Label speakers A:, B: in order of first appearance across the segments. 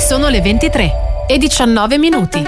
A: Sono le 23:19.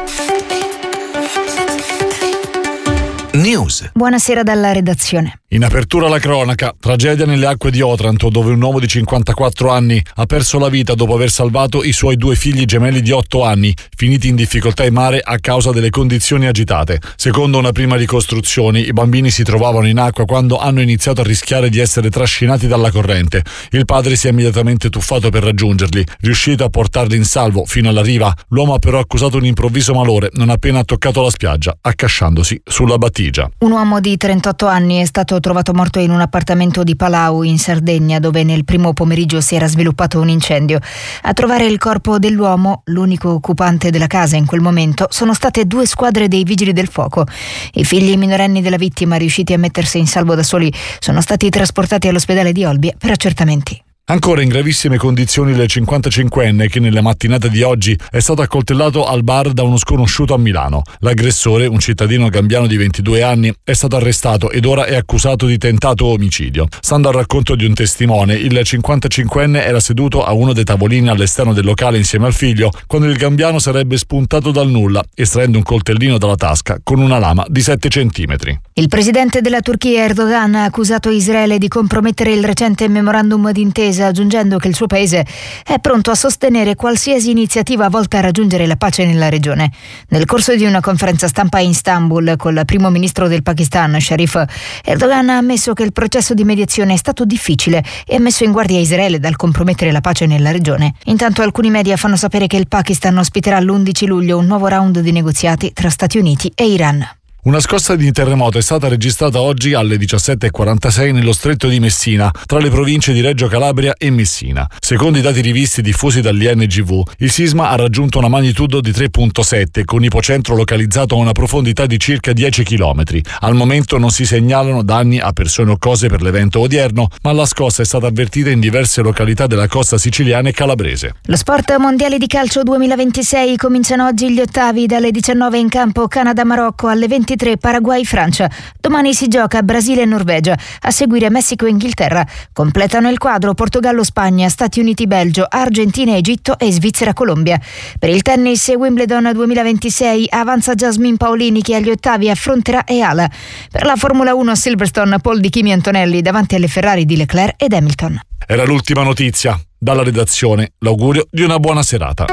B: News.
C: Buonasera dalla redazione.
D: In apertura la cronaca, tragedia nelle acque di Otranto, dove un uomo di 54 anni ha perso la vita dopo aver salvato i suoi 2 figli gemelli di 8 anni, finiti in difficoltà in mare a causa delle condizioni agitate. Secondo una prima ricostruzione, i bambini si trovavano in acqua quando hanno iniziato a rischiare di essere trascinati dalla corrente. Il padre si è immediatamente tuffato per raggiungerli, riuscito a portarli in salvo fino alla riva. L'uomo ha però accusato un improvviso malore non appena ha toccato la spiaggia, accasciandosi sulla battigia.
C: Un uomo di 38 anni è stato trovato morto in un appartamento di Palau, in Sardegna, dove nel primo pomeriggio si era sviluppato un incendio. A trovare il corpo dell'uomo, l'unico occupante della casa in quel momento, sono state 2 squadre dei vigili del fuoco. I figli minorenni della vittima, riusciti a mettersi in salvo da soli, sono stati trasportati all'ospedale di Olbia per accertamenti.
D: Ancora in gravissime condizioni il 55enne che nella mattinata di oggi è stato accoltellato al bar da uno sconosciuto a Milano. L'aggressore, un cittadino gambiano di 22 anni, è stato arrestato ed ora è accusato di tentato omicidio. Stando al racconto di un testimone, il 55enne era seduto a uno dei tavolini all'esterno del locale insieme al figlio quando il gambiano sarebbe spuntato dal nulla, estraendo un coltellino dalla tasca con una lama di 7 centimetri.
C: Il presidente della Turchia Erdogan ha accusato Israele di compromettere il recente memorandum d'intesa, aggiungendo che il suo paese è pronto a sostenere qualsiasi iniziativa volta a raggiungere la pace nella regione. Nel corso di una conferenza stampa a Istanbul col primo ministro del Pakistan, Sharif, Erdogan ha ammesso che il processo di mediazione è stato difficile e ha messo in guardia Israele dal compromettere la pace nella regione. Intanto alcuni media fanno sapere che il Pakistan ospiterà l'11 luglio un nuovo round di negoziati tra Stati Uniti e Iran.
D: Una scossa di terremoto è stata registrata oggi alle 17:46 nello stretto di Messina, tra le province di Reggio Calabria e Messina. Secondo i dati rivisti diffusi dall'INGV, il sisma ha raggiunto una magnitudo di 3,7 con ipocentro localizzato a una profondità di circa 10 km. Al momento non si segnalano danni a persone o cose per l'evento odierno, ma la scossa è stata avvertita in diverse località della costa siciliana e calabrese.
C: Lo sport mondiale di calcio 2026 cominciano oggi gli ottavi dalle 19 in campo Canada-Marocco, alle 23 Paraguay-Francia. Domani si gioca Brasile e Norvegia, a seguire Messico e Inghilterra. Completano il quadro Portogallo-Spagna, Stati Uniti-Belgio, Argentina-Egitto e Svizzera-Colombia. Per il tennis Wimbledon 2026 avanza Jasmine Paolini che agli ottavi affronterà Eala. Per la Formula 1 a Silverstone Paul di Kimi Antonelli davanti alle Ferrari di Leclerc ed Hamilton.
D: Era l'ultima notizia. Dalla redazione l'augurio di una buona serata.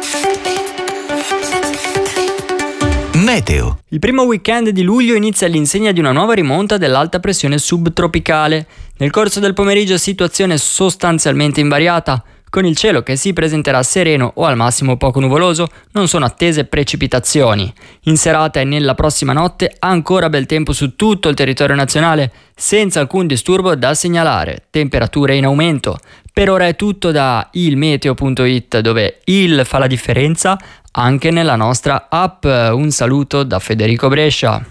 B: Meteo.
E: Il primo weekend di luglio inizia all'insegna di una nuova rimonta dell'alta pressione subtropicale. Nel corso del pomeriggio situazione sostanzialmente invariata. Con il cielo che si presenterà sereno o al massimo poco nuvoloso, non sono attese precipitazioni. In serata e nella prossima notte ancora bel tempo su tutto il territorio nazionale, senza alcun disturbo da segnalare, temperature in aumento. Per ora è tutto da ilmeteo.it, dove il fa la differenza anche nella nostra app. Un saluto da Federico Brescia.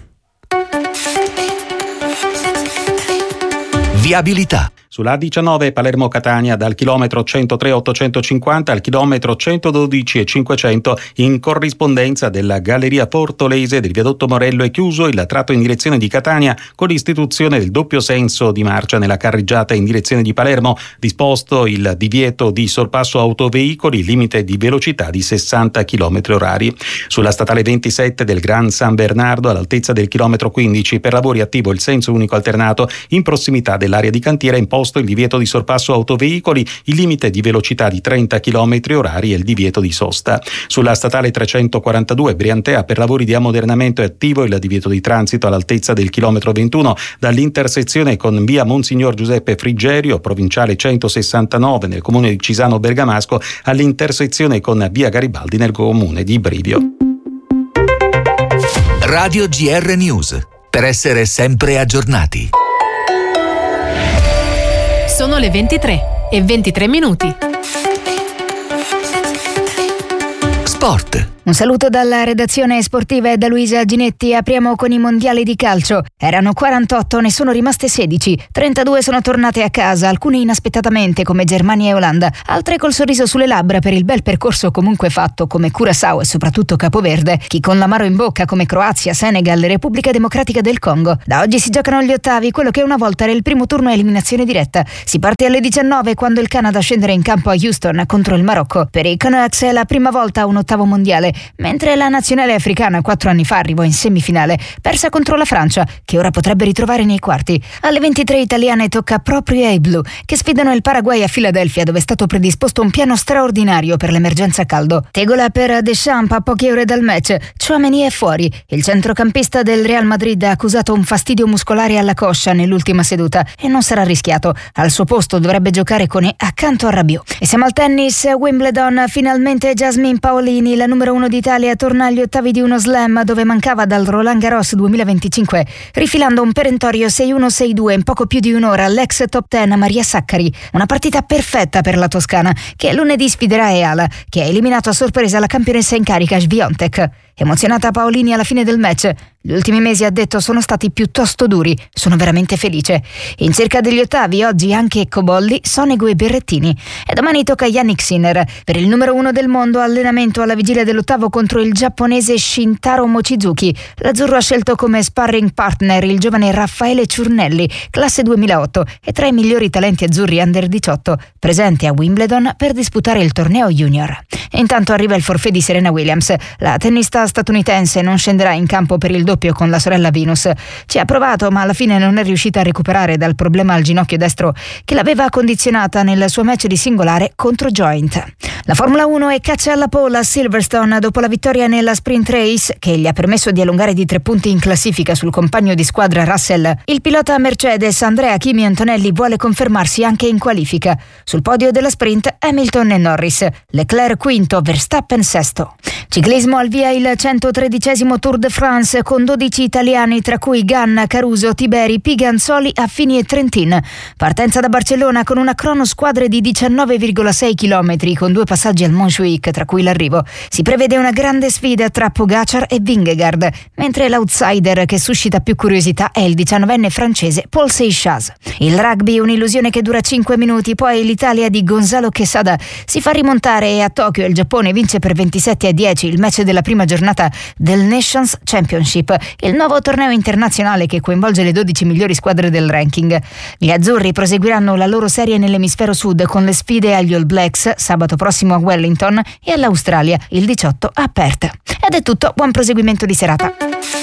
B: Viabilità.
F: Sulla A19 Palermo-Catania dal chilometro 103,850 al chilometro 112,500 in corrispondenza della Galleria Portolese del viadotto Morello è chiuso il tratto in direzione di Catania con l'istituzione del doppio senso di marcia nella carreggiata in direzione di Palermo, disposto il divieto di sorpasso autoveicoli, limite di velocità di 60 km/h. Sulla statale 27 del Gran San Bernardo all'altezza del chilometro 15 per lavori attivo il senso unico alternato in prossimità dell'area di cantiere imposto il divieto di sorpasso autoveicoli, il limite di velocità di 30 km/h e il divieto di sosta. Sulla statale 342 Briantea per lavori di ammodernamento è attivo il divieto di transito all'altezza del chilometro 21 dall'intersezione con via Monsignor Giuseppe Frigerio, provinciale 169 nel comune di Cisano Bergamasco, all'intersezione con via Garibaldi nel comune di Brivio.
B: Radio GR News, per essere sempre aggiornati.
A: Sono le 23:23.
B: Sport.
C: Un saluto dalla redazione sportiva e da Luisa Ginetti. Apriamo con i mondiali di calcio. Erano 48, ne sono rimaste 16. 32 sono tornate a casa, alcune inaspettatamente come Germania e Olanda, altre col sorriso sulle labbra per il bel percorso comunque fatto come Curaçao e soprattutto Capoverde, chi con l'amaro in bocca come Croazia, Senegal e Repubblica Democratica del Congo. Da oggi si giocano gli ottavi, quello che una volta era il primo turno a eliminazione diretta. Si parte alle 19 quando il Canada scenderà in campo a Houston contro il Marocco. Per i Canucks è la prima volta a un ottavo mondiale, mentre la nazionale africana 4 anni fa arrivò in semifinale, persa contro la Francia, che ora potrebbe ritrovare nei quarti. Alle 23 italiane tocca proprio ai blu, che sfidano il Paraguay a Filadelfia, dove è stato predisposto un piano straordinario per l'emergenza caldo. Tegola per Deschamps a poche ore dal match. Tchouaméni è fuori. Il centrocampista del Real Madrid ha accusato un fastidio muscolare alla coscia nell'ultima seduta e non sarà rischiato. Al suo posto dovrebbe giocare Koné accanto a Rabiot. E siamo al tennis. Wimbledon, finalmente Jasmine Paolini, la numero 1 d'Italia, torna agli ottavi di uno slam dove mancava dal Roland Garros 2025, rifilando un perentorio 6-1-6-2 in poco più di un'ora all'ex top 10 Maria Saccari. Una partita perfetta per la toscana, che lunedì sfiderà Eala, che ha eliminato a sorpresa la campionessa in carica Swiatek. Emozionata Paolini alla fine del match. Gli ultimi mesi, ha detto, sono stati piuttosto duri. Sono veramente felice. In cerca degli ottavi oggi anche Cobolli, Sonego e Berrettini. E domani tocca Yannick Sinner. Per il numero 1 del mondo, allenamento alla vigilia dell'ottavo contro il giapponese Shintaro Mochizuki. L'azzurro ha scelto come sparring partner il giovane Raffaele Ciurnelli, classe 2008, e tra i migliori talenti azzurri under 18, presente a Wimbledon per disputare il torneo junior. E intanto arriva il forfait di Serena Williams. La tennista statunitense non scenderà in campo per il doppio con la sorella Venus. Ci ha provato, ma alla fine non è riuscita a recuperare dal problema al ginocchio destro che l'aveva condizionata nel suo match di singolare contro Joint. La Formula 1 è caccia alla pole a Silverstone dopo la vittoria nella sprint race che gli ha permesso di allungare di 3 punti in classifica sul compagno di squadra Russell. Il pilota Mercedes Andrea Kimi Antonelli vuole confermarsi anche in qualifica. Sul podio della sprint Hamilton e Norris, Leclerc quinto, Verstappen sesto. Ciclismo al via il 113° Tour de France con 12 italiani, tra cui Ganna, Caruso, Tiberi, Piganzoli, Affini e Trentin. Partenza da Barcellona con una cronosquadra di 19,6 km con 2 passaggi al Montjuic, tra cui l'arrivo. Si prevede una grande sfida tra Pogacar e Vingegaard, mentre l'outsider che suscita più curiosità è il 19enne francese Paul Seychelles. Il rugby, un'illusione che dura 5 minuti, poi l'Italia di Gonzalo Quesada si fa rimontare e a Tokyo il Giappone vince per 27-10 il match della prima giornata del Nations Championship, il nuovo torneo internazionale che coinvolge le 12 migliori squadre del ranking. Gli azzurri proseguiranno la loro serie nell'emisfero sud con le sfide agli All Blacks sabato prossimo a Wellington e all'Australia il 18 a Perth. Ed è tutto, buon proseguimento di serata.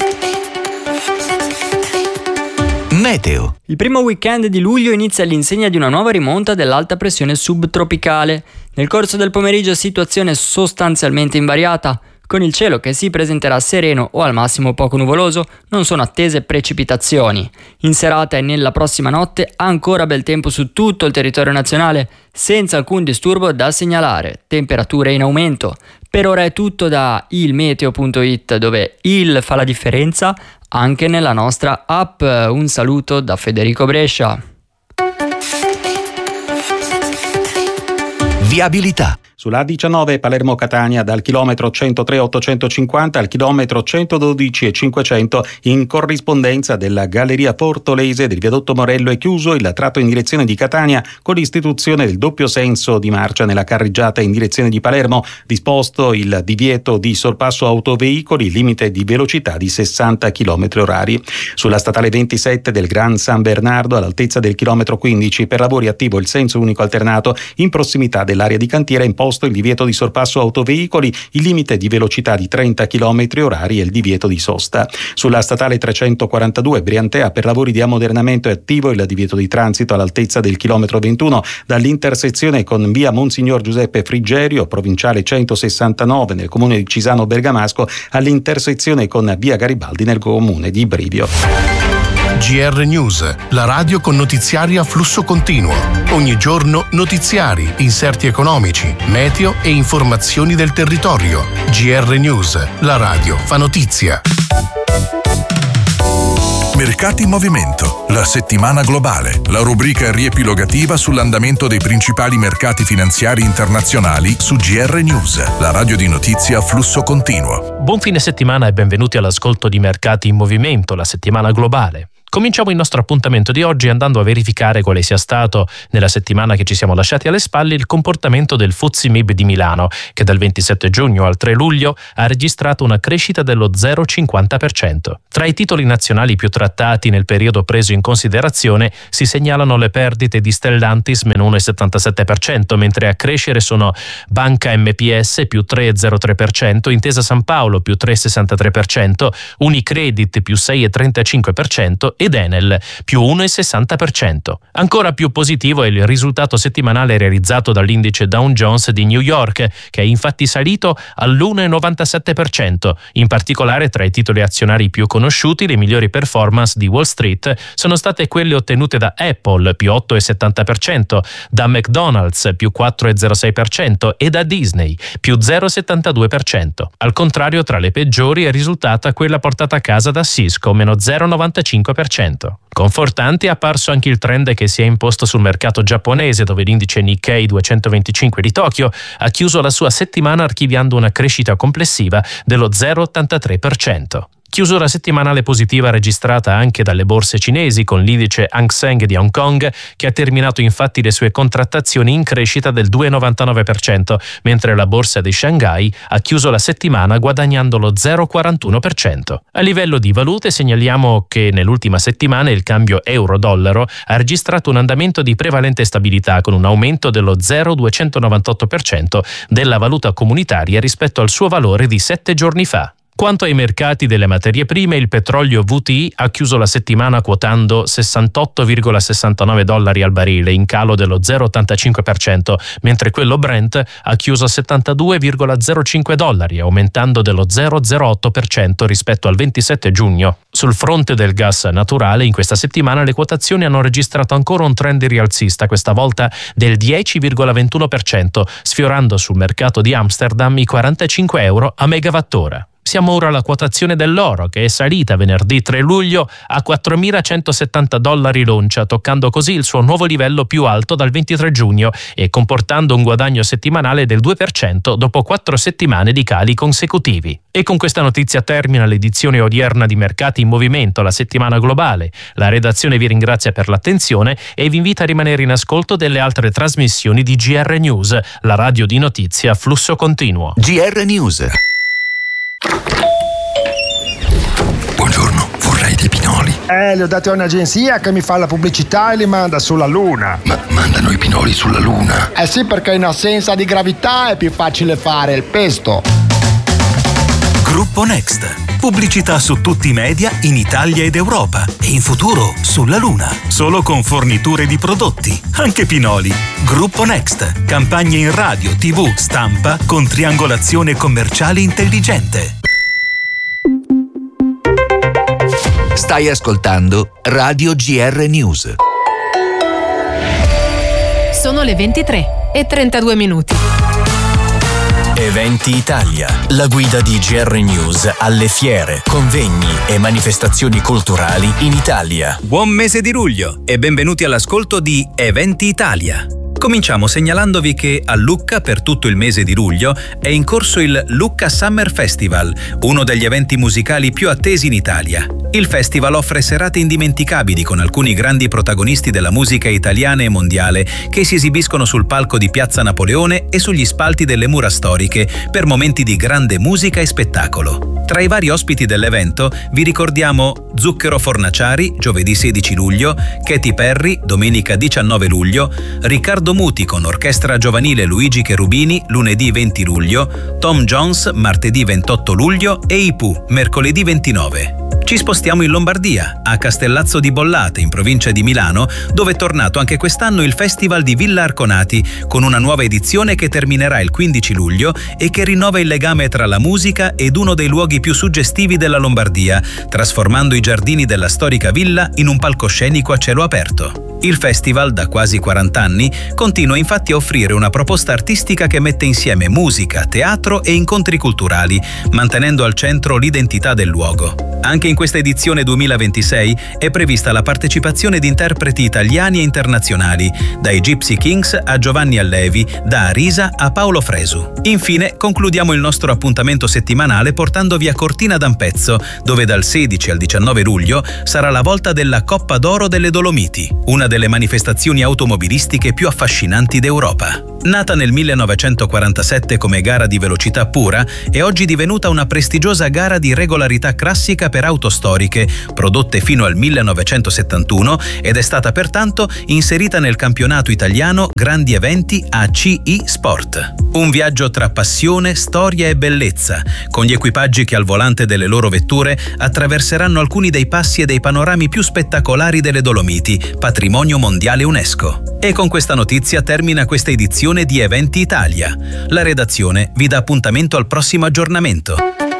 B: Meteo.
E: Il primo weekend di luglio inizia all'insegna di una nuova rimonta dell'alta pressione subtropicale. Nel corso del pomeriggio situazione sostanzialmente invariata. Con il cielo che si presenterà sereno o al massimo poco nuvoloso, non sono attese precipitazioni. In serata e nella prossima notte ancora bel tempo su tutto il territorio nazionale, senza alcun disturbo da segnalare, temperature in aumento. Per ora è tutto da ilmeteo.it, dove il fa la differenza anche nella nostra app. Un saluto da Federico Brescia.
B: Viabilità.
F: Sulla A19 Palermo-Catania dal chilometro 103,850 al chilometro 112,500 in corrispondenza della galleria Fortolese del viadotto Morello è chiuso il tratto in direzione di Catania con l'istituzione del doppio senso di marcia nella carreggiata in direzione di Palermo, disposto il divieto di sorpasso autoveicoli, limite di velocità di 60 km/h. Sulla statale 27 del Gran San Bernardo all'altezza del chilometro 15 per lavori attivo il senso unico alternato in prossimità dell'area di cantiere imposto il divieto di sorpasso autoveicoli, il limite di velocità di 30 km/h e il divieto di sosta. Sulla statale 342 Briantea per lavori di ammodernamento è attivo il divieto di transito all'altezza del chilometro 21 dall'intersezione con via Monsignor Giuseppe Frigerio, provinciale 169 nel comune di Cisano Bergamasco, all'intersezione con via Garibaldi nel comune di Brivio.
G: GR News, la radio con notiziari a flusso continuo. Ogni giorno notiziari, inserti economici, meteo e informazioni del territorio. GR News, la radio fa notizia.
H: Mercati in movimento, la settimana globale, la rubrica riepilogativa sull'andamento dei principali mercati finanziari internazionali su GR News, la radio di notizia a flusso continuo.
I: Buon fine settimana e benvenuti all'ascolto di Mercati in movimento, la settimana globale. Cominciamo il nostro appuntamento di oggi andando a verificare quale sia stato, nella settimana che ci siamo lasciati alle spalle, il comportamento del FTSE MIB di Milano, che dal 27 giugno al 3 luglio ha registrato una crescita dello 0,50%. Tra i titoli nazionali più trattati nel periodo preso in considerazione si segnalano le perdite di Stellantis meno 1,77%, mentre a crescere sono Banca MPS più 3,03%, Intesa San Paolo più 3,63%, Unicredit più 6,35%, ed Enel più 1,60%. Ancora più positivo è il risultato settimanale realizzato dall'indice Dow Jones di New York, che è infatti salito all'1,97%. In particolare, tra i titoli azionari più conosciuti, le migliori performance di Wall Street sono state quelle ottenute da Apple più 8,70%, da McDonald's più 4,06% e da Disney più 0,72%. Al contrario, tra le peggiori è risultata quella portata a casa da Cisco meno 0,95%. Confortante è apparso anche il trend che si è imposto sul mercato giapponese, dove l'indice Nikkei 225 di Tokyo ha chiuso la sua settimana archiviando una crescita complessiva dello 0,83%. Chiusura settimanale positiva registrata anche dalle borse cinesi, con l'indice Hang Seng di Hong Kong che ha terminato infatti le sue contrattazioni in crescita del 2,99%, mentre la borsa di Shanghai ha chiuso la settimana guadagnando lo 0,41%. A livello di valute segnaliamo che nell'ultima settimana il cambio euro-dollaro ha registrato un andamento di prevalente stabilità, con un aumento dello 0,298% della valuta comunitaria rispetto al suo valore di 7 giorni fa. Quanto ai mercati delle materie prime, il petrolio WTI ha chiuso la settimana quotando $68,69 al barile, in calo dello 0,85%, mentre quello Brent ha chiuso a $72,05, aumentando dello 0,08% rispetto al 27 giugno. Sul fronte del gas naturale, in questa settimana le quotazioni hanno registrato ancora un trend rialzista, questa volta del 10,21%, sfiorando sul mercato di Amsterdam i €45 a megawattora. Siamo ora alla quotazione dell'oro, che è salita venerdì 3 luglio a $4.170 l'oncia, toccando così il suo nuovo livello più alto dal 23 giugno e comportando un guadagno settimanale del 2% dopo 4 settimane di cali consecutivi. E con questa notizia termina l'edizione odierna di Mercati in Movimento, la settimana globale. La redazione vi ringrazia per l'attenzione e vi invita a rimanere in ascolto delle altre trasmissioni di GR News, la radio di notizia a flusso continuo.
B: GR News.
J: Buongiorno, vorrei dei pinoli.
K: Li ho dati a un'agenzia che mi fa la pubblicità e li manda sulla Luna.
J: Ma mandano i pinoli sulla Luna?
K: Sì, perché in assenza di gravità è più facile fare il pesto.
L: Gruppo Next. Pubblicità su tutti i media in Italia ed Europa e in futuro sulla Luna. Solo con forniture di prodotti, anche pinoli. Gruppo Next. Campagne in radio, TV, stampa con triangolazione commerciale intelligente.
B: Stai ascoltando Radio GR News.
A: Sono le 23:32.
L: Eventi Italia, la guida di GR News alle fiere, convegni e manifestazioni culturali in Italia.
M: Buon mese di luglio e benvenuti all'ascolto di Eventi Italia. Cominciamo segnalandovi che a Lucca per tutto il mese di luglio è in corso il Lucca Summer Festival, uno degli eventi musicali più attesi in Italia. Il festival offre serate indimenticabili con alcuni grandi protagonisti della musica italiana e mondiale che si esibiscono sul palco di Piazza Napoleone e sugli spalti delle mura storiche per momenti di grande musica e spettacolo. Tra i vari ospiti dell'evento vi ricordiamo Zucchero Fornaciari, giovedì 16 luglio, Katy Perry, domenica 19 luglio, Riccardo Muti con Orchestra Giovanile Luigi Cherubini, lunedì 20 luglio, Tom Jones, martedì 28 luglio e i Pooh, mercoledì 29. Ci spostiamo in Lombardia, a Castellazzo di Bollate, in provincia di Milano, dove è tornato anche quest'anno il Festival di Villa Arconati, con una nuova edizione che terminerà il 15 luglio e che rinnova il legame tra la musica ed uno dei luoghi più suggestivi della Lombardia, trasformando i giardini della storica villa in un palcoscenico a cielo aperto. Il festival, da quasi 40 anni, continua infatti a offrire una proposta artistica che mette insieme musica, teatro e incontri culturali, mantenendo al centro l'identità del luogo. Anche in questa edizione 2026 è prevista la partecipazione di interpreti italiani e internazionali, dai Gypsy Kings a Giovanni Allevi, da Arisa a Paolo Fresu. Infine, concludiamo il nostro appuntamento settimanale portandovi a Cortina d'Ampezzo, dove dal 16 al 19 luglio sarà la volta della Coppa d'Oro delle Dolomiti, una delle manifestazioni automobilistiche più affascinanti d'Europa. Nata nel 1947 come gara di velocità pura, è oggi divenuta una prestigiosa gara di regolarità classica per auto storiche, prodotte fino al 1971, ed è stata pertanto inserita nel campionato italiano Grandi Eventi ACI Sport. Un viaggio tra passione, storia e bellezza, con gli equipaggi che al volante delle loro vetture attraverseranno alcuni dei passi e dei panorami più spettacolari delle Dolomiti, patrimonio mondiale UNESCO. E con questa notizia termina questa edizione di Eventi Italia. La redazione vi dà appuntamento al prossimo aggiornamento.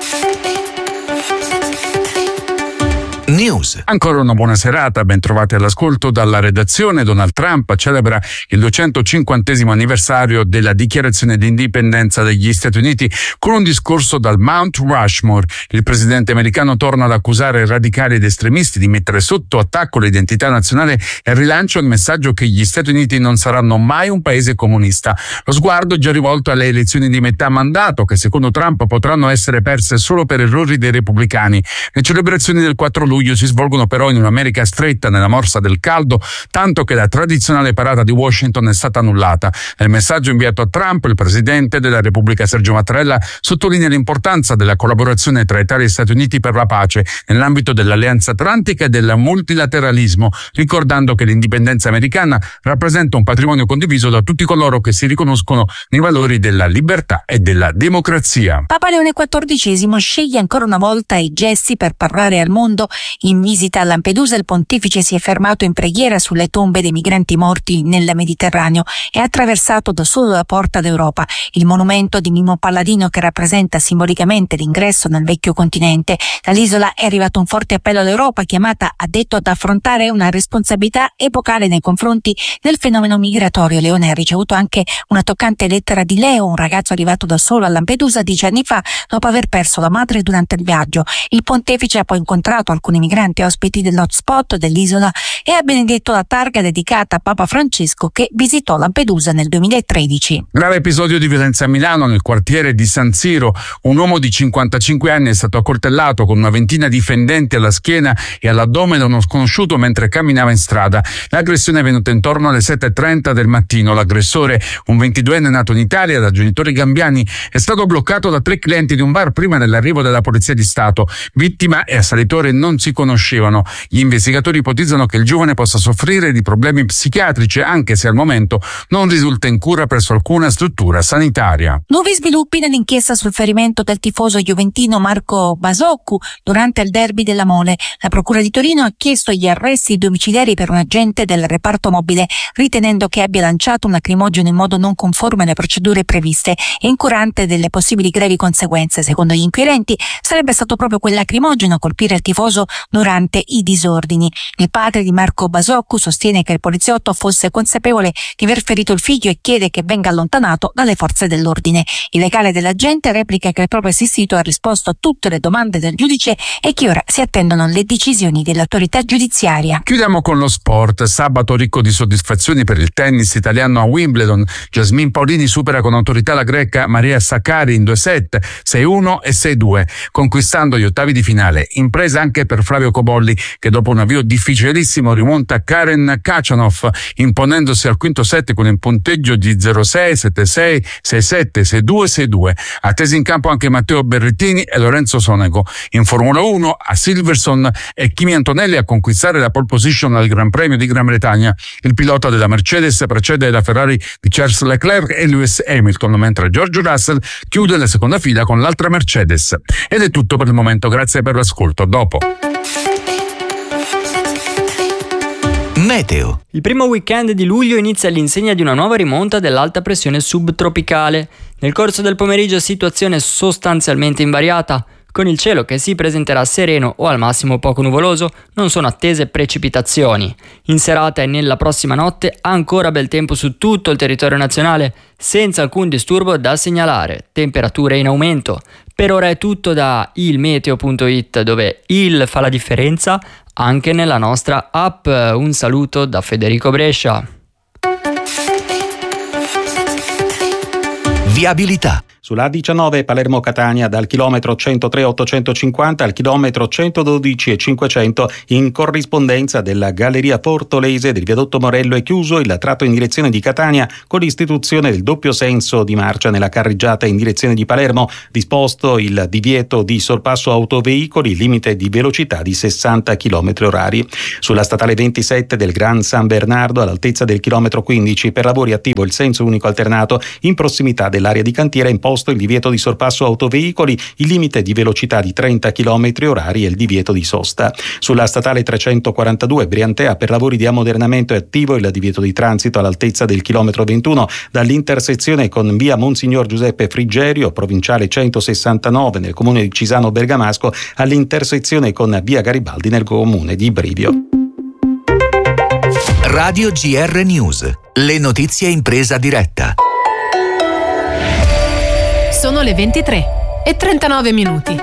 B: News.
N: Ancora una buona serata, ben trovati all'ascolto dalla redazione. Donald Trump celebra il 250° anniversario della dichiarazione di indipendenza degli Stati Uniti con un discorso dal Mount Rushmore. Il presidente americano torna ad accusare radicali ed estremisti di mettere sotto attacco l'identità nazionale e rilancia il messaggio che gli Stati Uniti non saranno mai un paese comunista. Lo sguardo è già rivolto alle elezioni di metà mandato, che secondo Trump potranno essere perse solo per errori dei repubblicani. Le celebrazioni del 4 luglio si svolgono però in un'America stretta nella morsa del caldo, tanto che la tradizionale parata di Washington è stata annullata. Nel messaggio inviato a Trump, il presidente della Repubblica Sergio Mattarella sottolinea l'importanza della collaborazione tra Italia e Stati Uniti per la pace nell'ambito dell'Alleanza Atlantica e del multilateralismo, ricordando che l'indipendenza americana rappresenta un patrimonio condiviso da tutti coloro che si riconoscono nei valori della libertà e della democrazia.
O: Papa Leone XIV sceglie ancora una volta i gesti per parlare al mondo. In visita a Lampedusa il pontefice si è fermato in preghiera sulle tombe dei migranti morti nel Mediterraneo e ha attraversato da solo la Porta d'Europa, il monumento di Mimmo Palladino che rappresenta simbolicamente l'ingresso nel vecchio continente. Dall'isola è arrivato un forte appello all'Europa, chiamata, ha detto, ad affrontare una responsabilità epocale nei confronti del fenomeno migratorio. Leone ha ricevuto anche una toccante lettera di Leo, un ragazzo arrivato da solo a Lampedusa 10 anni fa dopo aver perso la madre durante il viaggio. Il pontefice ha poi incontrato alcuni migranti ospiti dell'hotspot dell'isola e ha benedetto la targa dedicata a Papa Francesco che visitò Lampedusa nel 2013.
N: Grave episodio di violenza a Milano, nel quartiere di San Siro. Un uomo di 55 anni è stato accoltellato con una ventina di fendenti alla schiena e all'addome da uno sconosciuto mentre camminava in strada. L'aggressione è avvenuta intorno alle 7:30 del mattino. L'aggressore, un 22enne nato in Italia da genitori gambiani, è stato bloccato da 3 clienti di un bar prima dell'arrivo della Polizia di Stato. Vittima e assalitore non si conoscevano. Gli investigatori ipotizzano che il giovane possa soffrire di problemi psichiatrici, anche se al momento non risulta in cura presso alcuna struttura sanitaria.
O: Nuovi sviluppi nell'inchiesta sul ferimento del tifoso juventino Marco Basoccu durante il derby della Mole. La Procura di Torino ha chiesto gli arresti domiciliari per un agente del reparto mobile, ritenendo che abbia lanciato un lacrimogeno in modo non conforme alle procedure previste e incurante delle possibili gravi conseguenze. Secondo gli inquirenti sarebbe stato proprio quel lacrimogeno a colpire il tifoso durante i disordini. Il padre di Marco Basoccu sostiene che il poliziotto fosse consapevole di aver ferito il figlio e chiede che venga allontanato dalle forze dell'ordine. Il legale dell'agente replica che il proprio assistito ha risposto a tutte le domande del giudice e che ora si attendono le decisioni dell'autorità giudiziaria.
N: Chiudiamo con lo sport. Sabato ricco di soddisfazioni per il tennis italiano a Wimbledon. Jasmine Paolini supera con autorità la greca Maria Sakkari in 2 set, 6-1 e 6-2, conquistando gli ottavi di finale. Impresa anche per Flavio Cobolli, che dopo un avvio difficilissimo rimonta Karen Khachanov, imponendosi al quinto set con il punteggio di 0-6, 7-6, 6-7, 6-2, 6-2. Attesi in campo anche Matteo Berrettini e Lorenzo Sonego. In Formula 1 a Silverstone è Kimi Antonelli a conquistare la pole position al Gran Premio di Gran Bretagna. Il pilota della Mercedes precede la Ferrari di Charles Leclerc e Lewis Hamilton, mentre George Russell chiude la seconda fila con l'altra Mercedes. Ed è tutto per il momento, grazie per l'ascolto. Dopo.
B: Meteo.
E: Il primo weekend di luglio inizia all'insegna di una nuova rimonta dell'alta pressione subtropicale. Nel corso del pomeriggio situazione sostanzialmente invariata, Con il cielo che si presenterà sereno o al massimo poco nuvoloso, non sono attese precipitazioni. In serata e nella prossima notte ancora bel tempo su tutto il territorio nazionale, senza alcun disturbo da segnalare, temperature in aumento. Per ora è tutto da ilmeteo.it, dove il fa la differenza anche nella nostra app. Un saluto da Federico Brescia.
B: Viabilità.
F: Sulla A19 Palermo-Catania dal chilometro 103,850 al chilometro 112,500 in corrispondenza della Galleria Fortolese del viadotto Morello è chiuso il tratto in direzione di Catania con l'istituzione del doppio senso di marcia nella carreggiata in direzione di Palermo, disposto il divieto di sorpasso autoveicoli, limite di velocità di 60 km/h. Sulla statale 27 del Gran San Bernardo all'altezza del chilometro 15 per lavori attivo il senso unico alternato in prossimità dell'area di cantiere imposto il divieto di sorpasso autoveicoli, il limite di velocità di 30 km/h e il divieto di sosta. Sulla statale 342 Briantea per lavori di ammodernamento è attivo il divieto di transito all'altezza del chilometro 21 dall'intersezione con via Monsignor Giuseppe Frigerio, provinciale 169 nel comune di Cisano Bergamasco, all'intersezione con via Garibaldi nel comune di Brivio.
B: Radio GR News. Le notizie in presa diretta.
A: Sono le 23:39.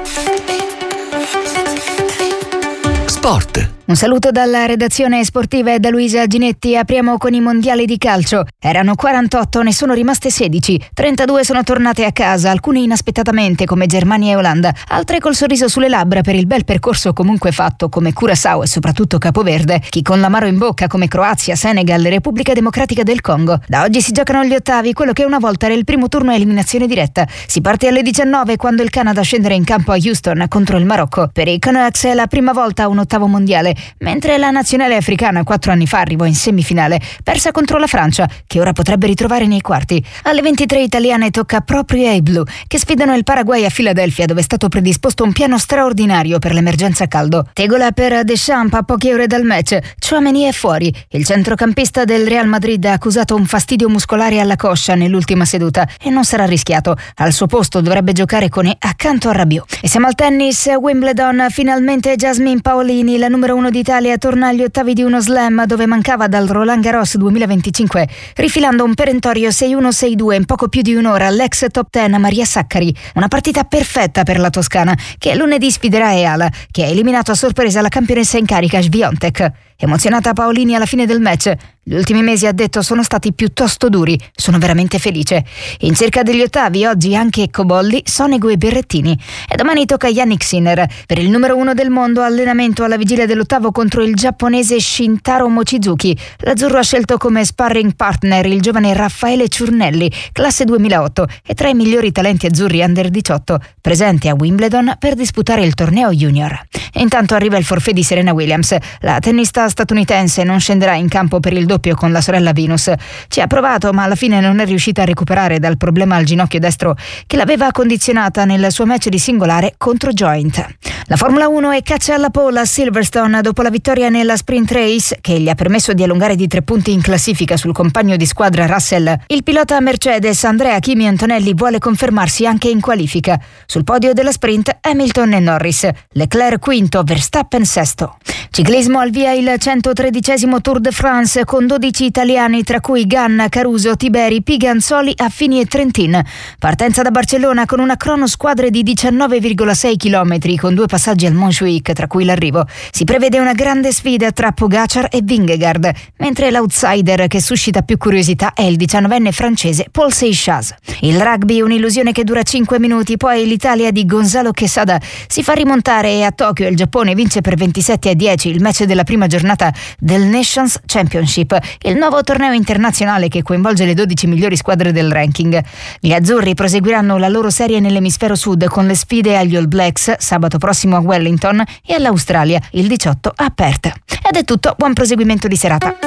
B: Sport.
C: Un saluto dalla redazione sportiva e da Luisa Ginetti. Apriamo con i mondiali di calcio. Erano 48, ne sono rimaste 16. 32 sono tornate a casa, alcune inaspettatamente come Germania e Olanda, altre col sorriso sulle labbra per il bel percorso comunque fatto come Curaçao e soprattutto Capoverde, chi con l'amaro in bocca come Croazia, Senegal e Repubblica Democratica del Congo. Da oggi si giocano gli ottavi, quello che una volta era il primo turno a eliminazione diretta. Si parte alle 19 quando il Canada scenderà in campo a Houston contro il Marocco. Per i Canucks è la prima volta a un ottavo mondiale, mentre la nazionale africana 4 anni fa arrivò in semifinale, persa contro la Francia, che ora potrebbe ritrovare nei quarti. Alle 23 italiane tocca proprio ai blu, che sfidano il Paraguay a Filadelfia, dove è stato predisposto un piano straordinario per l'emergenza caldo. Tegola per Deschamps a poche ore dal match. Tchouaméni è fuori. Il centrocampista del Real Madrid ha accusato un fastidio muscolare alla coscia nell'ultima seduta e non sarà rischiato. Al suo posto dovrebbe giocare Koné accanto a Rabiot. E siamo al tennis. Wimbledon, finalmente Jasmine Paolini, la numero 1 d'Italia, torna agli ottavi di uno slam dove mancava dal Roland Garros 2025, rifilando un perentorio 6-1-6-2 in poco più di un'ora all'ex top 10 Maria Saccari. Una partita perfetta per la toscana, che lunedì sfiderà Eala, che ha eliminato a sorpresa la campionessa in carica Swiatek. Emozionata Paolini alla fine del match. Gli ultimi mesi, ha detto, sono stati piuttosto duri. Sono veramente felice. In cerca degli ottavi oggi anche Cobolli, Sonego e Berrettini. E domani tocca Yannick Sinner. Per il numero 1 del mondo, allenamento alla vigilia dell'ottavo contro il giapponese Shintaro Mochizuki. L'azzurro ha scelto come sparring partner il giovane Raffaele Ciurnelli, classe 2008, e tra i migliori talenti azzurri under 18, presenti a Wimbledon per disputare il torneo junior. E intanto arriva il forfait di Serena Williams. La tennista statunitense non scenderà in campo per il doppio con la sorella Venus. Ci ha provato, ma alla fine non è riuscita a recuperare dal problema al ginocchio destro che l'aveva condizionata nel suo match di singolare contro Joint. La Formula 1 è caccia alla pole a Silverstone dopo la vittoria nella sprint race che gli ha permesso di allungare di 3 punti in classifica sul compagno di squadra Russell. Il pilota Mercedes Andrea Kimi Antonelli vuole confermarsi anche in qualifica. Sul podio della sprint Hamilton e Norris, Leclerc quinto, Verstappen sesto. Ciclismo al via il 113° Tour de France con 12 italiani, tra cui Ganna, Caruso, Tiberi, Piganzoli, Affini e Trentin. Partenza da Barcellona con una cronosquadra di 19,6 km con 2 passaggi al Montjuic, tra cui l'arrivo. Si prevede una grande sfida tra Pogacar e Vingegaard, mentre l'outsider che suscita più curiosità è il 19enne francese Paul Seychelles. Il rugby, un'illusione che dura 5 minuti, poi l'Italia di Gonzalo Quesada si fa rimontare e a Tokyo il Giappone vince per 27-10 il match della prima giornata del Nations Championship, il nuovo torneo internazionale che coinvolge le 12 migliori squadre del ranking. Gli azzurri proseguiranno la loro serie nell'emisfero sud con le sfide agli All Blacks sabato prossimo a Wellington e all'Australia il 18 a Perth. Ed è tutto, buon proseguimento di serata.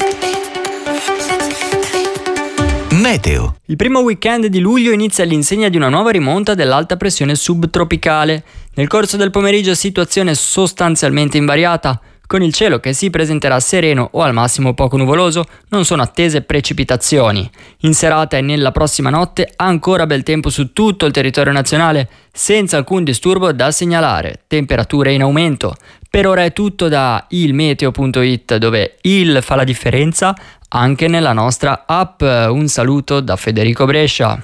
B: Meteo.
E: Il primo weekend di luglio inizia all'insegna di una nuova rimonta dell'alta pressione subtropicale. Nel corso del pomeriggio situazione sostanzialmente invariata, Con il cielo che si presenterà sereno o al massimo poco nuvoloso, non sono attese precipitazioni. In serata e nella prossima notte ancora bel tempo su tutto il territorio nazionale, senza alcun disturbo da segnalare, temperature in aumento. Per ora è tutto da ilmeteo.it, dove il fa la differenza anche nella nostra app. Un saluto da Federico Brescia.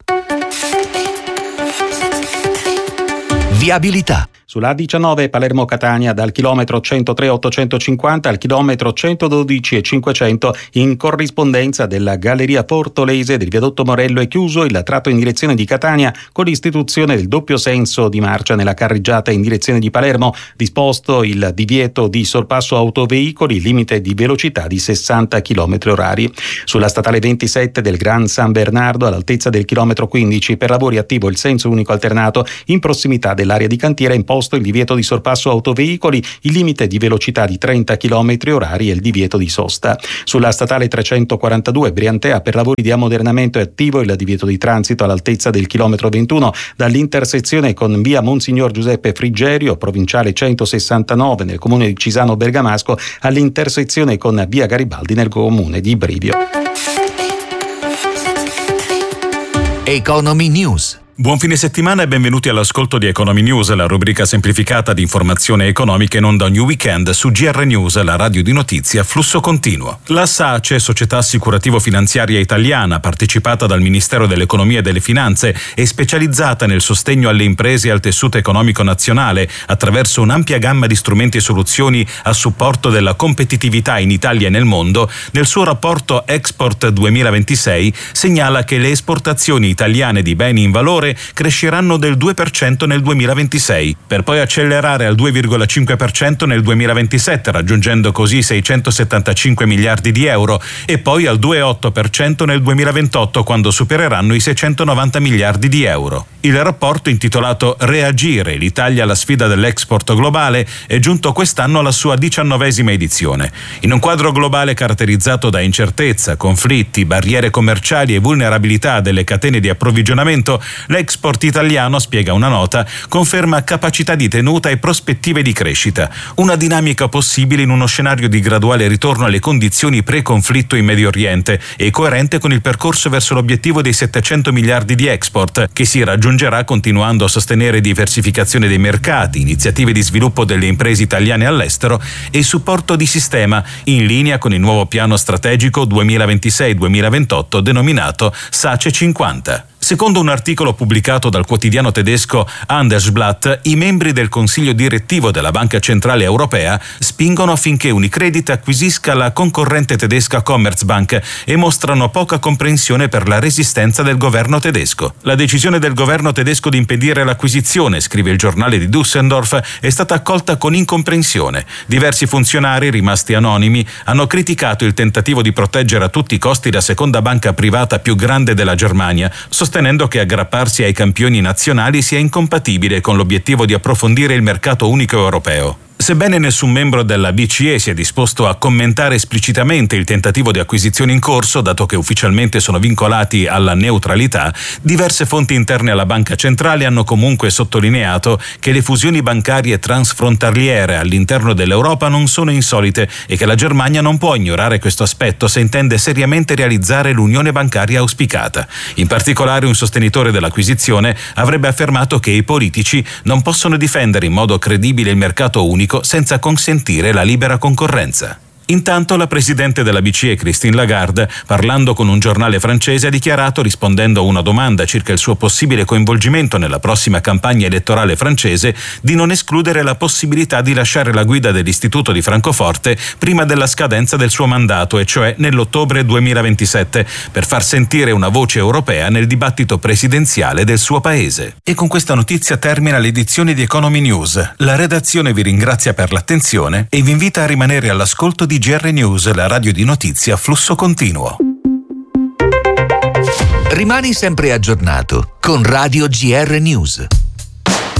B: Viabilità.
F: Sulla A19 Palermo-Catania dal chilometro 103,850 al chilometro 112,500 in corrispondenza della Galleria Portolese del viadotto Morello è chiuso il tratto in direzione di Catania con l'istituzione del doppio senso di marcia nella carreggiata in direzione di Palermo, disposto il divieto di sorpasso autoveicoli, limite di velocità di 60 km/h. Sulla statale 27 del Gran San Bernardo all'altezza del chilometro 15 per lavori attivo il senso unico alternato in prossimità dell'area di cantiere imposto il divieto di sorpasso autoveicoli, il limite di velocità di 30 km/h e il divieto di sosta. Sulla statale 342 Briantea per lavori di ammodernamento è attivo il divieto di transito all'altezza del chilometro 21 dall'intersezione con via Monsignor Giuseppe Frigerio, provinciale 169 nel comune di Cisano Bergamasco, all'intersezione con via Garibaldi nel comune di Brivio.
B: Economy News.
P: Buon fine settimana e benvenuti all'ascolto di Economy News, la rubrica semplificata di informazione economica in onda ogni weekend su GR News, la radio di notizia a flusso continuo. La SACE, società assicurativo-finanziaria italiana, partecipata dal Ministero dell'Economia e delle Finanze e specializzata nel sostegno alle imprese e al tessuto economico nazionale attraverso un'ampia gamma di strumenti e soluzioni a supporto della competitività in Italia e nel mondo, nel suo rapporto Export 2026 segnala che le esportazioni italiane di beni in valore cresceranno del 2% nel 2026, per poi accelerare al 2,5% nel 2027, raggiungendo così 675 miliardi di euro, e poi al 2,8% nel 2028, quando supereranno i 690 miliardi di euro. Il rapporto, intitolato Reagire, l'Italia alla sfida dell'export globale, è giunto quest'anno alla sua 19ª edizione. In un quadro globale caratterizzato da incertezza, conflitti, barriere commerciali e vulnerabilità delle catene di approvvigionamento, l'export italiano, spiega una nota, conferma capacità di tenuta e prospettive di crescita, una dinamica possibile in uno scenario di graduale ritorno alle condizioni pre-conflitto in Medio Oriente e coerente con il percorso verso l'obiettivo dei 700 miliardi di export, che si raggiungerà continuando a sostenere diversificazione dei mercati, iniziative di sviluppo delle imprese italiane all'estero e supporto di sistema, in linea con il nuovo piano strategico 2026-2028 denominato SACE 50. Secondo un articolo pubblicato dal quotidiano tedesco Handelsblatt, i membri del consiglio direttivo della Banca Centrale Europea spingono affinché Unicredit acquisisca la concorrente tedesca Commerzbank e mostrano poca comprensione per la resistenza del governo tedesco. La decisione del governo tedesco di impedire l'acquisizione, scrive il giornale di Düsseldorf, è stata accolta con incomprensione. Diversi funzionari, rimasti anonimi, hanno criticato il tentativo di proteggere a tutti i costi la seconda banca privata più grande della Germania, sostenendo che aggrapparsi ai campioni nazionali sia incompatibile con l'obiettivo di approfondire il mercato unico europeo. Sebbene nessun membro della BCE sia disposto a commentare esplicitamente il tentativo di acquisizione in corso, dato che ufficialmente sono vincolati alla neutralità, diverse fonti interne alla Banca Centrale hanno comunque sottolineato che le fusioni bancarie transfrontaliere all'interno dell'Europa non sono insolite e che la Germania non può ignorare questo aspetto se intende seriamente realizzare l'unione bancaria auspicata. In particolare, un sostenitore dell'acquisizione avrebbe affermato che i politici non possono difendere in modo credibile il mercato unico senza consentire la libera concorrenza. Intanto la presidente della BCE, Christine Lagarde, parlando con un giornale francese, ha dichiarato, rispondendo a una domanda circa il suo possibile coinvolgimento nella prossima campagna elettorale francese, di non escludere la possibilità di lasciare la guida dell'Istituto di Francoforte prima della scadenza del suo mandato, e cioè nell'ottobre 2027, per far sentire una voce europea nel dibattito presidenziale del suo paese. E con questa notizia termina l'edizione di Economy News. La redazione vi ringrazia per l'attenzione e vi invita a rimanere all'ascolto di GR News, la radio di notizia a flusso continuo.
B: Rimani sempre aggiornato con Radio GR News.